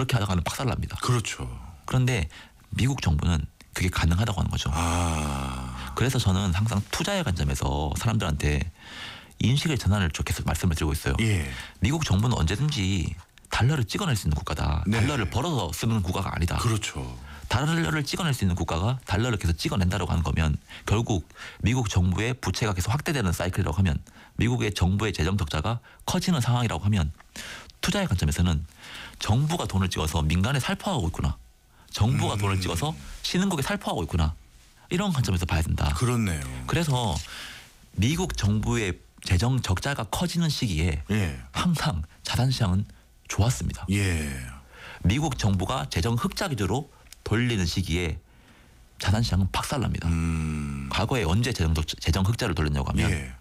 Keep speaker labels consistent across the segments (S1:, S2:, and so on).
S1: 그렇게 하다가는 박살납니다.
S2: 그렇죠.
S1: 그런데 미국 정부는 그게 가능하다고 하는 거죠. 그래서 저는 항상 투자의 관점에서 사람들한테 인식의 전환을 계속 말씀을 드리고 있어요.
S2: 예.
S1: 미국 정부는 언제든지 달러를 찍어낼 수 있는 국가다.
S2: 네.
S1: 달러를 벌어서 쓰는 국가가 아니다.
S2: 그렇죠.
S1: 달러를 찍어낼 수 있는 국가가 달러를 계속 찍어낸다고 하는 거면 결국 미국 정부의 부채가 계속 확대되는 사이클이라고 하면 미국의 정부의 재정 적자가 커지는 상황이라고 하면 투자의 관점에서는 정부가 돈을 찍어서 민간에 살포하고 있구나. 정부가 돈을 찍어서 신흥국에 살포하고 있구나. 이런 관점에서 봐야 된다.
S2: 그렇네요.
S1: 그래서 미국 정부의 재정 적자가 커지는 시기에
S2: 예.
S1: 항상 자산시장은 좋았습니다.
S2: 예.
S1: 미국 정부가 재정 흑자 기조로 돌리는 시기에 자산시장은 박살납니다. 과거에 언제 재정 흑자를 돌렸냐고 하면
S2: 예.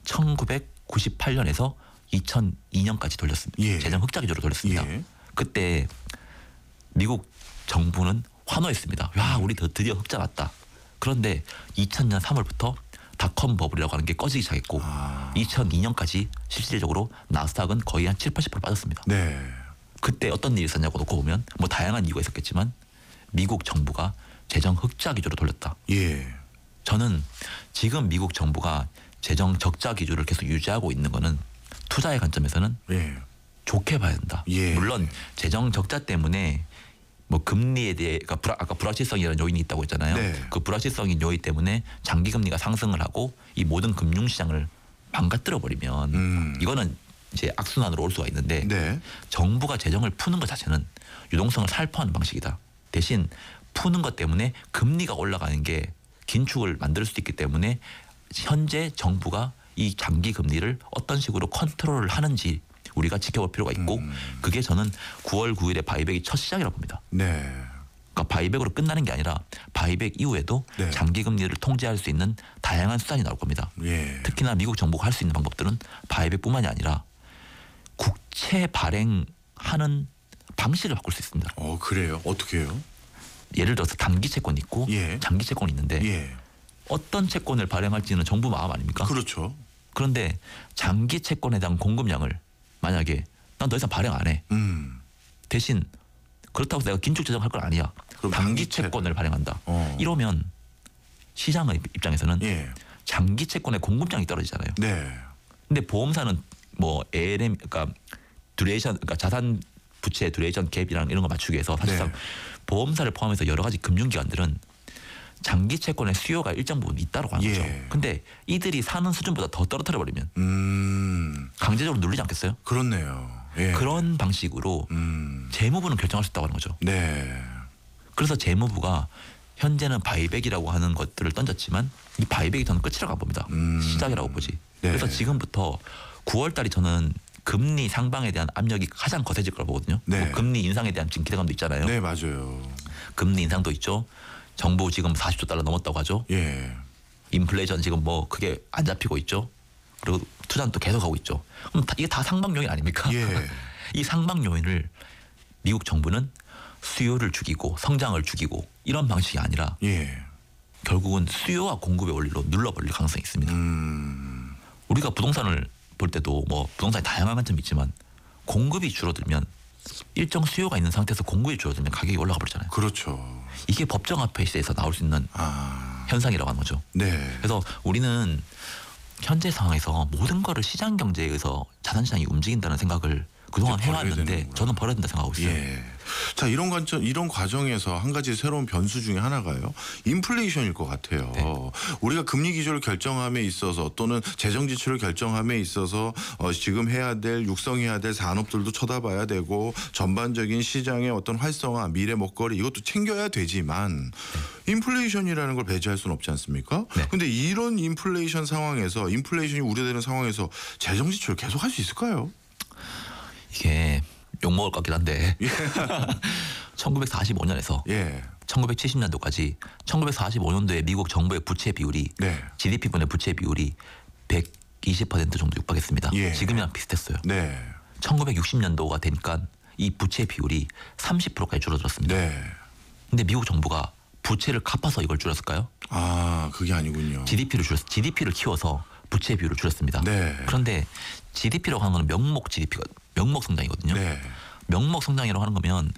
S1: 1998년에서 2002년까지 돌렸습니다.
S2: 예.
S1: 재정 흑자 기조로 돌렸습니다.
S2: 예.
S1: 그때 미국 정부는 환호했습니다. 야, 우리 드디어 흑자 났다. 그런데 2000년 3월부터 닷컴 버블이라고 하는 게 꺼지기 시작했고 2002년까지 실질적으로 나스닥은 거의 한 7, 80% 빠졌습니다.
S2: 네.
S1: 그때 어떤 일이 있었냐고 놓고 보면 뭐 다양한 이유가 있었겠지만 미국 정부가 재정 흑자 기조로 돌렸다.
S2: 예.
S1: 저는 지금 미국 정부가 재정 적자 기조를 계속 유지하고 있는 거는 투자의 관점에서는
S2: 예.
S1: 좋게 봐야 된다.
S2: 예.
S1: 물론 재정 적자 때문에 뭐 금리에 대해 아까 불확실성이라는 요인이 있다고 했잖아요.
S2: 네.
S1: 그 불확실성인 요인 때문에 장기 금리가 상승을 하고 이 모든 금융 시장을 망가뜨려 버리면 이거는 이제 악순환으로 올 수가 있는데
S2: 네.
S1: 정부가 재정을 푸는 것 자체는 유동성을 살포하는 방식이다. 대신 푸는 것 때문에 금리가 올라가는 게 긴축을 만들 수도 있기 때문에 현재 정부가 이 장기 금리를 어떤 식으로 컨트롤을 하는지 우리가 지켜볼 필요가 있고 그게 저는 9월 9일에 바이백이 첫 시작이라고 봅니다.
S2: 네.
S1: 그러니까 바이백으로 끝나는 게 아니라 바이백 이후에도
S2: 네.
S1: 장기 금리를 통제할 수 있는 다양한 수단이 나올 겁니다.
S2: 예.
S1: 특히나 미국 정부가 할 수 있는 방법들은 바이백뿐만이 아니라 국채 발행하는 방식을 바꿀 수 있습니다.
S2: 그래요? 어떻게 해요?
S1: 예를 들어서 단기 채권이 있고
S2: 예.
S1: 장기 채권이 있는데
S2: 예.
S1: 어떤 채권을 발행할지는 정부 마음 아닙니까?
S2: 그렇죠.
S1: 그런데 장기 채권에 대한 공급량을 만약에 난 더 이상 발행 안 해. 대신 그렇다고 내가 긴축 재정할 건 아니야.
S2: 그럼
S1: 단기
S2: 단기 채-
S1: 채권을 발행한다.
S2: 어.
S1: 이러면 시장의 입장에서는
S2: 예.
S1: 장기 채권의 공급량이 떨어지잖아요.
S2: 네.
S1: 근데 보험사는 뭐 ALM 그러니까 듀레이션 그러니까 자산 부채 듀레이션 갭이랑 이런 거 맞추기 위해서 사실상
S2: 네.
S1: 보험사를 포함해서 여러 가지 금융기관들은 장기 채권의 수요가 일정 부분 있다고 하는
S2: 예.
S1: 거죠. 근데 이들이 사는 수준보다 더 떨어뜨려 버리면 강제적으로 눌리지 않겠어요?
S2: 그렇네요. 예.
S1: 그런 방식으로 재무부는 결정할 수 있다고 하는 거죠.
S2: 네.
S1: 그래서 재무부가 현재는 바이백이라고 하는 것들을 던졌지만 이 바이백이 저는 끝이라고 안 봅니다. 시작이라고 보지.
S2: 네.
S1: 그래서 지금부터 9월 달이 저는 금리 상방에 대한 압력이 가장 거세질 거라고 보거든요.
S2: 네.
S1: 뭐 금리 인상에 대한 지금 기대감도 있잖아요.
S2: 네, 맞아요.
S1: 금리 인상도 있죠. 정부 지금 40조 달러 넘었다고 하죠.
S2: 예.
S1: 인플레이션 지금 뭐 그게 안 잡히고 있죠. 그리고 투자는 또 계속 하고 있죠. 그럼 이게 다 상방 요인 아닙니까?
S2: 예.
S1: 이 상방 요인을 미국 정부는 수요를 죽이고 성장을 죽이고 이런 방식이 아니라
S2: 예.
S1: 결국은 수요와 공급의 원리로 눌러버릴 가능성이 있습니다. 우리가 부동산을 볼 때도 뭐 부동산이 다양한 관점이 있지만 공급이 줄어들면 일정 수요가 있는 상태에서 공급이 줄어들면 가격이 올라가 버리잖아요.
S2: 그렇죠.
S1: 이게 법정화폐 시대에서 나올 수 있는 현상이라고 하는 거죠.
S2: 네.
S1: 그래서 우리는 현재 상황에서 모든 거를 시장 경제에 의해서 자산시장이 움직인다는 생각을 그동안
S2: 이제 버려야
S1: 해왔는데
S2: 되는구나.
S1: 저는 버려야 된다 생각하고 있어요.
S2: 예. 자, 이런 관점, 이런 과정에서 한 가지 새로운 변수 중에 하나가요. 인플레이션일 것 같아요.
S1: 네.
S2: 우리가 금리 기조를 결정함에 있어서 또는 재정 지출을 결정함에 있어서 지금 해야 될 육성해야 될 산업들도 쳐다봐야 되고 전반적인 시장의 어떤 활성화, 미래 먹거리 이것도 챙겨야 되지만 인플레이션이라는 걸 배제할 수는 없지 않습니까?
S1: 네.
S2: 근데 이런 인플레이션 상황에서 인플레이션이 우려되는 상황에서 재정 지출을 계속 할 수 있을까요?
S1: 이게 욕먹을 것 같긴 한데 1945년에서
S2: 예.
S1: 1970년도까지 1945년도에 미국 정부의 부채 비율이
S2: 네.
S1: GDP분의 부채 비율이 120% 정도 육박했습니다.
S2: 예.
S1: 지금이랑 비슷했어요.
S2: 네.
S1: 1960년도가 되니까 이 부채 비율이 30%까지 줄어들었습니다.
S2: 네.
S1: 근데 미국 정부가 부채를 갚아서 이걸 줄였을까요?
S2: 그게 아니군요.
S1: GDP를 키워서 부채 비율을 줄였습니다.
S2: 네.
S1: 그런데 GDP라고 하는 건 명목 GDP가 명목 성장이거든요.
S2: 네.
S1: 명목 성장이라고 하는 거면